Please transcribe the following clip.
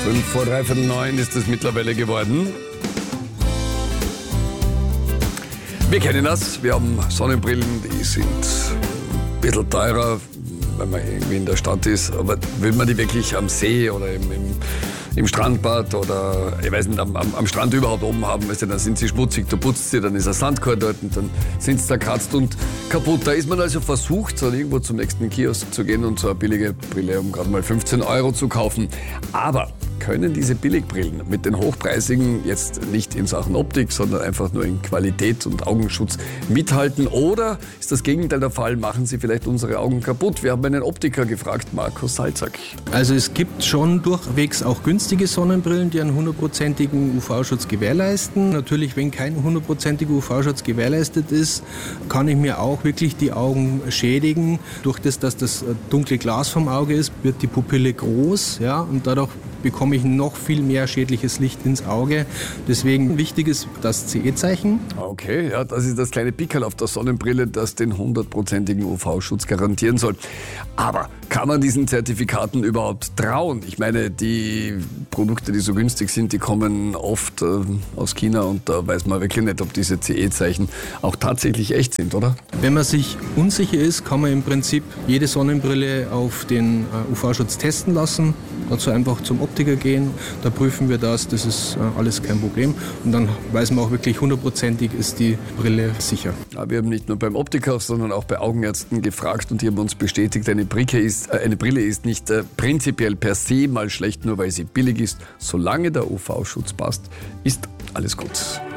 8:05 ist es mittlerweile geworden. Wir kennen das. Wir haben Sonnenbrillen, die sind ein bisschen teurer, wenn man irgendwie in der Stadt ist. Aber will man die wirklich am See oder im Strandbad oder ich weiß nicht, am Strand überhaupt oben haben, weißt du, dann sind sie schmutzig, du putzt sie, dann ist ein Sandkorn dort und dann sind sie zerkratzt und kaputt. Da ist man also versucht, so irgendwo zum nächsten Kiosk zu gehen und so eine billige Brille um gerade mal 15 € zu kaufen. Aber können diese Billigbrillen mit den hochpreisigen jetzt nicht in Sachen Optik, sondern einfach nur in Qualität und Augenschutz mithalten? Oder ist das Gegenteil der Fall? Machen sie vielleicht unsere Augen kaputt? Wir haben einen Optiker gefragt, Markus Salzack. Also es gibt schon durchwegs auch günstige Sonnenbrillen, die einen 100%igen UV-Schutz gewährleisten. Natürlich, wenn kein 100%iger UV-Schutz gewährleistet ist, kann ich mir auch wirklich die Augen schädigen. Durch das, dass das dunkle Glas vom Auge ist, wird die Pupille groß, ja, und dadurch bekomme ich noch viel mehr schädliches Licht ins Auge. Deswegen wichtig ist das CE-Zeichen. Okay, ja, das ist das kleine Pickerl auf der Sonnenbrille, das den 100%igen UV-Schutz garantieren soll. Aber kann man diesen Zertifikaten überhaupt trauen? Ich meine, die Produkte, die so günstig sind, die kommen oft aus China und da weiß man wirklich nicht, ob diese CE-Zeichen auch tatsächlich echt sind, oder? Wenn man sich unsicher ist, kann man im Prinzip jede Sonnenbrille auf den UV-Schutz testen lassen. Dazu einfach zum Optiker gehen, da prüfen wir das ist alles kein Problem. Und dann weiß man auch wirklich 100%ig ist die Brille sicher. Ja, wir haben nicht nur beim Optiker, sondern auch bei Augenärzten gefragt und die haben uns bestätigt, eine Brille ist nicht prinzipiell per se mal schlecht, nur weil sie billig ist. Solange der UV-Schutz passt, ist alles gut.